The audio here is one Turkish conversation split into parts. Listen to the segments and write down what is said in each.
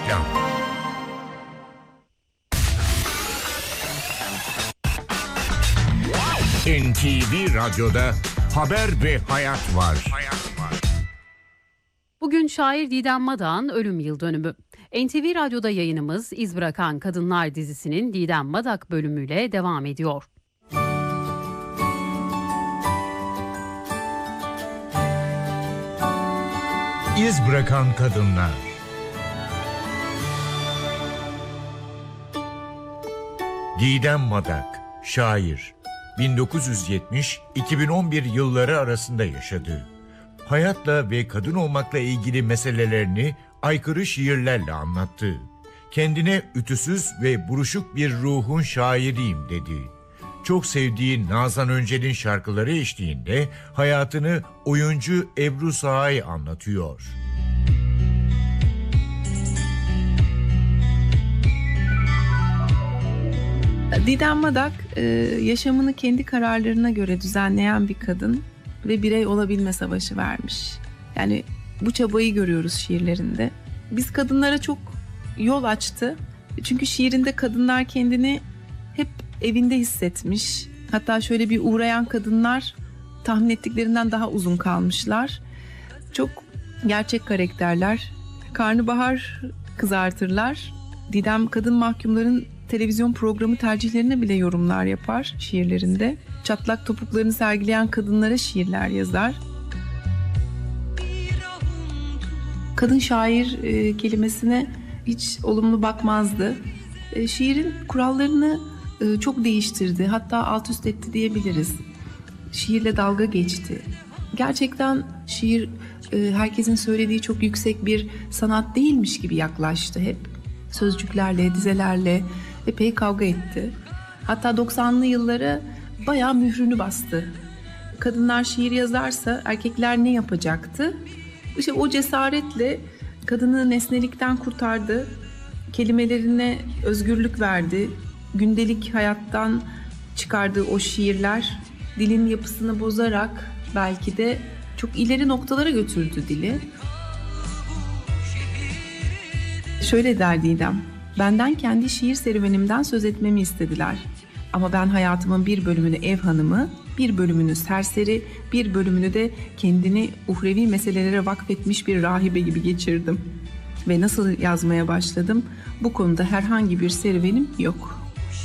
Reklam. NTV Radyo'da haber ve hayat var. Bugün şair Didem Madak'ın ölüm yıl dönümü. NTV Radyo'da yayınımız İz Bırakan Kadınlar dizisinin Didem Madak bölümüyle devam ediyor. İz Bırakan Kadınlar. Didem Madak, şair. 1970-2011 yılları arasında yaşadı. Hayatla ve kadın olmakla ilgili meselelerini aykırı şiirlerle anlattı. Kendine ütüsüz ve buruşuk bir ruhun şairiyim dedi. Çok sevdiği Nazan Öncel'in şarkıları eşliğinde hayatını oyuncu Ebru Sahay anlatıyor. Didem Madak yaşamını kendi kararlarına göre düzenleyen bir kadın ve birey olabilme savaşı vermiş. Yani bu çabayı görüyoruz şiirlerinde. Biz kadınlara çok yol açtı. Çünkü şiirinde kadınlar kendini hep evinde hissetmiş. Hatta şöyle bir uğrayan kadınlar tahmin ettiklerinden daha uzun kalmışlar. Çok gerçek karakterler. Karnabahar kızartırlar. Didem kadın mahkumların televizyon programı tercihlerine bile yorumlar yapar şiirlerinde. Çatlak topuklarını sergileyen kadınlara şiirler yazar. Kadın şair kelimesine hiç olumlu bakmazdı. Şiirin kurallarını çok değiştirdi. Hatta alt üst etti diyebiliriz. Şiirle dalga geçti. Gerçekten şiir herkesin söylediği çok yüksek bir sanat değilmiş gibi yaklaştı hep. Sözcüklerle, dizelerle epey kavga etti. Hatta 90'lı yıllara bayağı mührünü bastı. Kadınlar şiir yazarsa erkekler ne yapacaktı? İşte o cesaretle kadını nesnelikten kurtardı. Kelimelerine özgürlük verdi. Gündelik hayattan çıkardığı o şiirler dilin yapısını bozarak belki de çok ileri noktalara götürdü dili. Şöyle der Didem, benden kendi şiir serüvenimden söz etmemi istediler. Ama ben hayatımın bir bölümünü ev hanımı, bir bölümünü serseri, bir bölümünü de kendini uhrevi meselelere vakfetmiş bir rahibe gibi geçirdim. Ve nasıl yazmaya başladım, bu konuda herhangi bir serüvenim yok.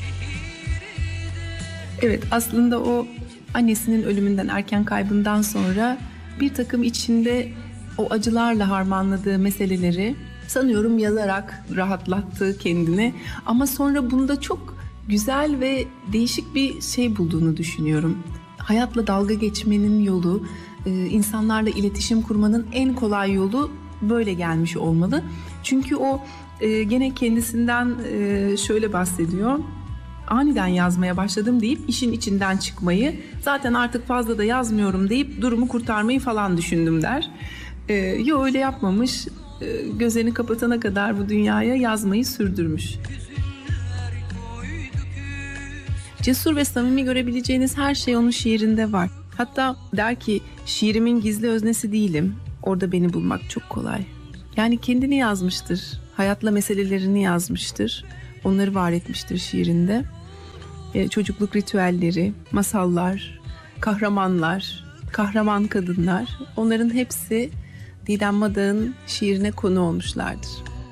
Evet, aslında o annesinin ölümünden, erken kaybından sonra bir takım içinde o acılarla harmanladığı meseleleri sanıyorum yazarak rahatlattı kendini. Ama sonra bunda çok güzel ve değişik bir şey bulduğunu düşünüyorum. Hayatla dalga geçmenin yolu, insanlarla iletişim kurmanın en kolay yolu böyle gelmiş olmalı. Çünkü o gene kendisinden şöyle bahsediyor. Aniden yazmaya başladım deyip işin içinden çıkmayı, zaten artık fazla da yazmıyorum deyip durumu kurtarmayı falan düşündüm der. Yo, öyle yapmamış. Gözlerini kapatana kadar bu dünyaya yazmayı sürdürmüş. Cesur ve samimi görebileceğiniz her şey onun şiirinde var. Hatta der ki, şiirimin gizli öznesi değilim. Orada beni bulmak çok kolay. Yani kendini yazmıştır. Hayatla meselelerini yazmıştır. Onları var etmiştir şiirinde. Çocukluk ritüelleri, masallar, kahramanlar, kahraman kadınlar, onların hepsi Didem Madak'ın şiirine konu olmuşlardır.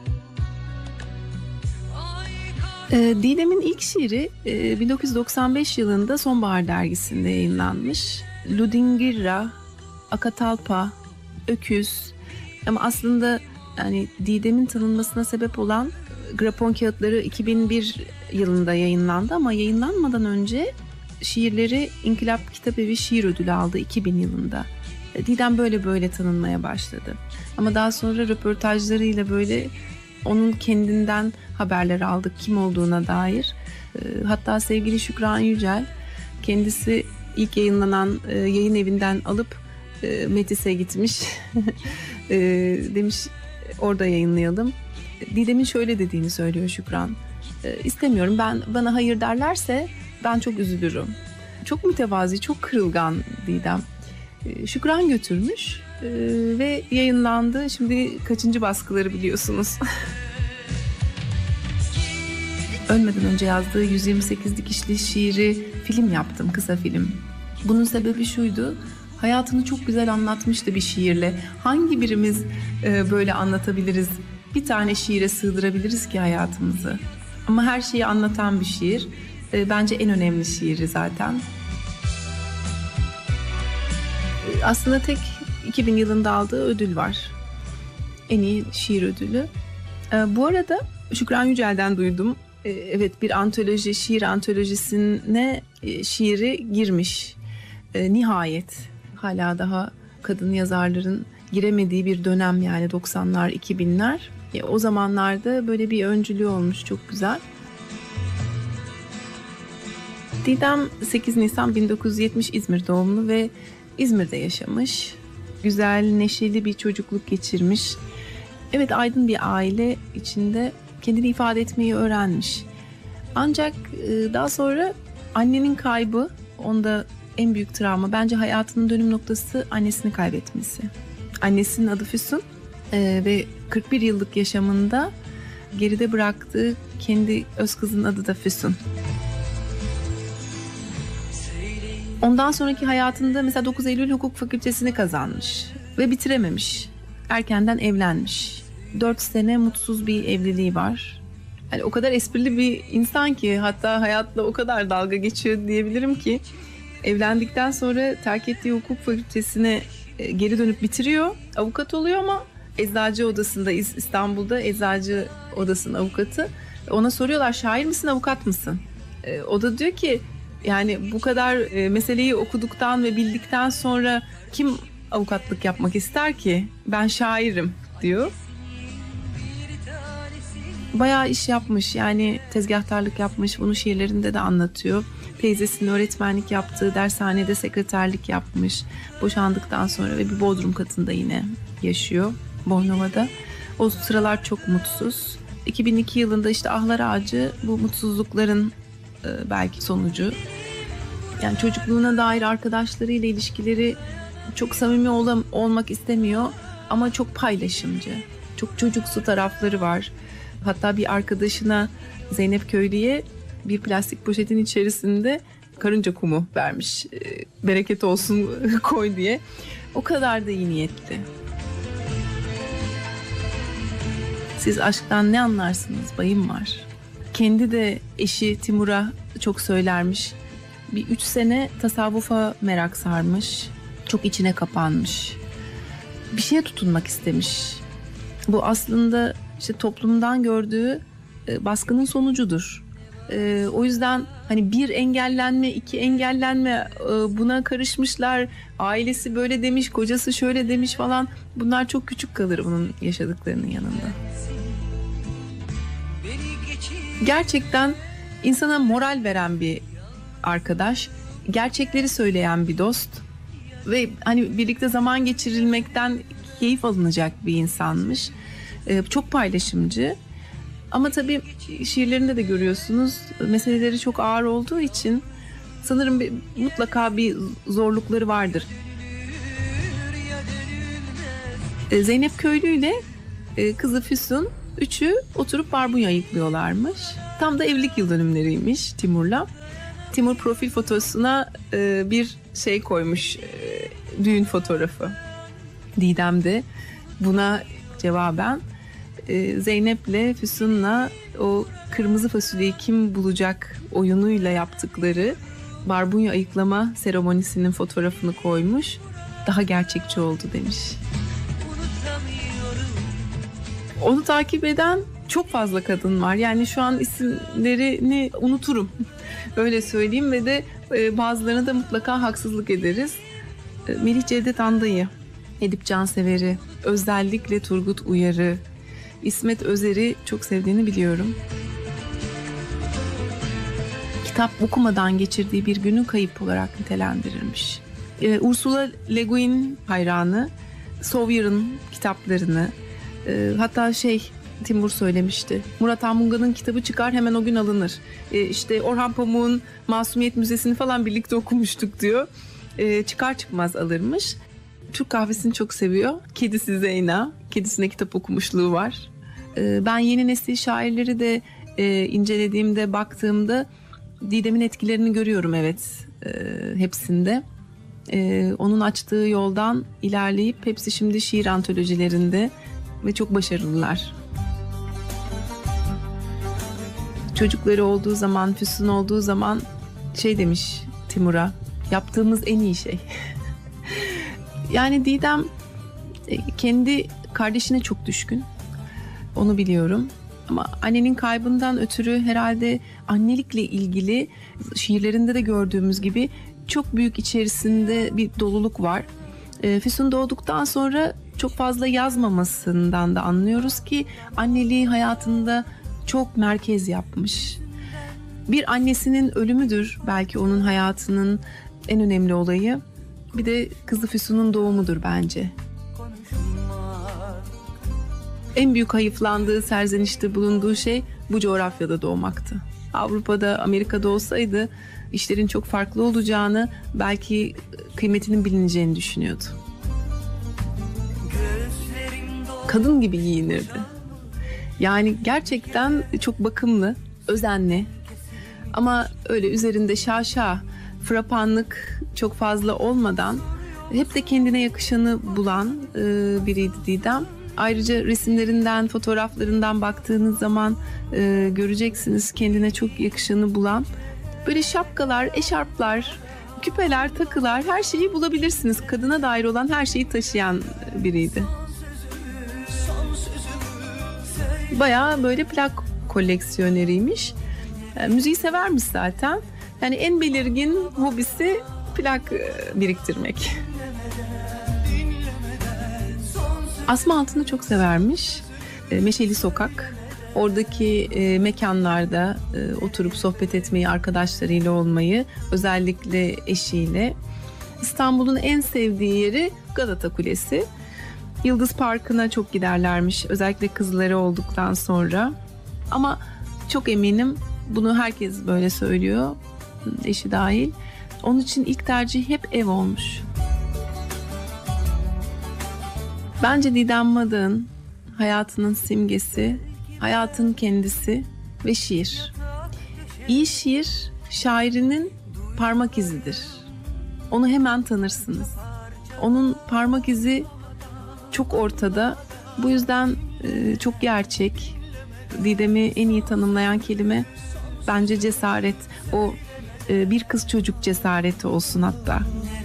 Didem'in ilk şiiri 1995 yılında Sonbahar dergisinde yayınlanmış. Ludingirra, Akatalpa, Öküz, ama aslında yani Didem'in tanınmasına sebep olan Grapon Kağıtları 2001 yılında yayınlandı, ama yayınlanmadan önce şiirleri İnkılap Kitabevi Şiir Ödülü aldı 2000 yılında. Didem böyle tanınmaya başladı. Ama daha sonra röportajlarıyla böyle onun kendinden haberler aldık, kim olduğuna dair. Hatta sevgili Şükran Yücel kendisi ilk yayınlanan yayın evinden alıp Metis'e gitmiş. Demiş orada yayınlayalım. Didem'in şöyle dediğini söylüyor Şükran. İstemiyorum, bana hayır derlerse ben çok üzülürüm. Çok mütevazi, çok kırılgan Didem. Şükran götürmüş ve yayınlandı. Şimdi kaçıncı baskıları biliyorsunuz. Ölmeden önce yazdığı 128 dikişli şiiri film yaptım, kısa film. Bunun sebebi şuydu: hayatını çok güzel anlatmıştı bir şiirle. Hangi birimiz böyle anlatabiliriz? Bir tane şiire sığdırabiliriz ki hayatımızı. Ama her şeyi anlatan bir şiir. Bence en önemli şiiri zaten. Aslında tek 2000 yılında aldığı ödül var. En iyi şiir ödülü. Bu arada Şükran Yücel'den duydum. Evet, bir antoloji, şiir antolojisine şiiri girmiş. Nihayet. Hala daha kadın yazarların giremediği bir dönem, yani 90'lar, 2000'ler. O zamanlarda böyle bir öncülüğü olmuş, çok güzel. Didem 8 Nisan 1970 İzmir doğumlu ve İzmir'de yaşamış. Güzel, neşeli bir çocukluk geçirmiş. Evet, aydın bir aile içinde kendini ifade etmeyi öğrenmiş. Ancak daha sonra annenin kaybı onda en büyük travma. Bence hayatının dönüm noktası annesini kaybetmesi. Annesinin adı Füsun ve 41 yıllık yaşamında geride bıraktığı kendi öz kızının adı da Füsun. Ondan sonraki hayatında mesela 9 Eylül Hukuk Fakültesini kazanmış ve bitirememiş. Erkenden evlenmiş. 4 sene mutsuz bir evliliği var. Yani o kadar esprili bir insan ki, hatta hayatla o kadar dalga geçiyor diyebilirim ki, evlendikten sonra terk ettiği hukuk fakültesine geri dönüp bitiriyor. Avukat oluyor ama eczacı odasında, İstanbul'da eczacı odasının avukatı. Ona soruyorlar, şair misin, avukat mısın? O da diyor ki, yani bu kadar meseleyi okuduktan ve bildikten sonra kim avukatlık yapmak ister ki? Ben şairim diyor. Bayağı iş yapmış, yani tezgahtarlık yapmış, bunu şiirlerinde de anlatıyor. Teyzesinin öğretmenlik yaptığı dershanede sekreterlik yapmış. Boşandıktan sonra ve bir bodrum katında yine yaşıyor Bornova'da. O sıralar çok mutsuz. 2002 yılında işte Ahlar Ağacı bu mutsuzlukların belki sonucu. Yani çocukluğuna dair arkadaşlarıyla ilişkileri çok samimi olmak istemiyor ama çok paylaşımcı. Çok çocuksu tarafları var. Hatta bir arkadaşına, Zeynep Köylü'ye, bir plastik poşetin içerisinde karınca kumu vermiş. Bereket olsun koy diye. O kadar da iyi niyetli. Siz aşktan ne anlarsınız? Bayım var. Kendi de eşi Timur'a çok söylermiş. Bir 3 sene tasavvufa merak sarmış. Çok içine kapanmış. Bir şeye tutunmak istemiş. Bu aslında işte toplumdan gördüğü baskının sonucudur. O yüzden hani bir engellenme, iki engellenme, buna karışmışlar. Ailesi böyle demiş, kocası şöyle demiş falan. Bunlar çok küçük kalır bunun yaşadıklarının yanında. Gerçekten insana moral veren bir arkadaş, gerçekleri söyleyen bir dost ve hani birlikte zaman geçirilmekten keyif alınacak bir insanmış. Çok paylaşımcı. Ama tabii şiirlerinde de görüyorsunuz, meseleleri çok ağır olduğu için sanırım mutlaka bir zorlukları vardır. Zeynep Köylü ile kızı Füsun, üçü oturup barbunya ayıklıyorlarmış. Tam da evlilik yıl dönümleriymiş Timur'la. Timur profil fotosuna bir şey koymuş, düğün fotoğrafı. Didem de buna cevaben Zeynep'le Füsun'la o kırmızı fasulyeyi kim bulacak oyunuyla yaptıkları barbunya ayıklama seremonisinin fotoğrafını koymuş. Daha gerçekçi oldu demiş. Onu takip eden çok fazla kadın var. Yani şu an isimlerini unuturum. Öyle söyleyeyim ve de bazılarına da mutlaka haksızlık ederiz. Melih Cevdet Anday'ı, Edip Cansever'i, özellikle Turgut Uyar'ı, İsmet Özer'i çok sevdiğini biliyorum. Kitap okumadan geçirdiği bir günü kayıp olarak nitelendirilmiş. Ursula Le Guin hayranı, Sauvier'ın kitaplarını, hatta Timur söylemişti. Murat Anmunga'nın kitabı çıkar hemen o gün alınır. İşte Orhan Pamuk'un Masumiyet Müzesi'ni falan birlikte okumuştuk diyor. Çıkar çıkmaz alırmış. Türk kahvesini çok seviyor. Kedisi Zeyna. Kedisine kitap okumuşluğu var. Ben yeni nesil şairleri de incelediğimde, baktığımda Didem'in etkilerini görüyorum, evet, hepsinde. Onun açtığı yoldan ilerleyip hepsi şimdi şiir antolojilerinde ve çok başarılılar. Çocukları olduğu zaman, Füsun olduğu zaman şey demiş Timur'a, yaptığımız en iyi şey. Yani Didem kendi kardeşine çok düşkün. Onu biliyorum. Ama annenin kaybından ötürü herhalde annelikle ilgili şiirlerinde de gördüğümüz gibi çok büyük içerisinde bir doluluk var. Füsun doğduktan sonra çok fazla yazmamasından da anlıyoruz ki anneliği hayatında çok merkez yapmış. Bir annesinin ölümüdür belki onun hayatının en önemli olayı. Bir de kızı Füsun'un doğumudur bence. En büyük hayıflandığı, serzenişte bulunduğu şey bu coğrafyada doğmaktı. Avrupa'da, Amerika'da olsaydı işlerin çok farklı olacağını, belki kıymetinin bilineceğini düşünüyordu. Kadın gibi giyinirdi. Yani gerçekten çok bakımlı, özenli. Ama öyle üzerinde şaşa, frapanlık çok fazla olmadan hep de kendine yakışanı bulan biriydi Didem. Ayrıca resimlerinden, fotoğraflarından baktığınız zaman göreceksiniz kendine çok yakışanı bulan. Böyle şapkalar, eşarplar, küpeler, takılar, her şeyi bulabilirsiniz. Kadına dair olan her şeyi taşıyan biriydi. Bayağı böyle plak koleksiyoneriymiş. Müziği severmiş zaten. Yani en belirgin hobisi plak biriktirmek. Asma Altın'ı çok severmiş. Meşeli Sokak. Oradaki mekanlarda oturup sohbet etmeyi, arkadaşlarıyla olmayı, özellikle eşiyle. İstanbul'un en sevdiği yeri Galata Kulesi. Yıldız Parkı'na çok giderlermiş, özellikle kızları olduktan sonra. Ama çok eminim, bunu herkes böyle söylüyor, eşi dahil. Onun için ilk tercih hep ev olmuş. Bence Didem Madık'ın hayatının simgesi, hayatın kendisi ve şiir. İyi şiir, şairinin parmak izidir. Onu hemen tanırsınız. Onun parmak izi çok ortada. Bu yüzden çok gerçek. Didem'i en iyi tanımlayan kelime bence cesaret. O bir kız çocuk cesareti olsun hatta.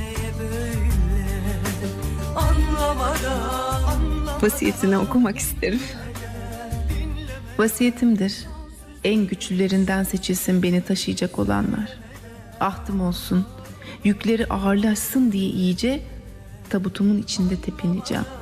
Vasiyetini okumak isterim. Vasiyetimdir. En güçlülerinden seçilsin beni taşıyacak olanlar. Ahtım olsun. Yükleri ağırlaşsın diye iyice tabutumun içinde tepineceğim.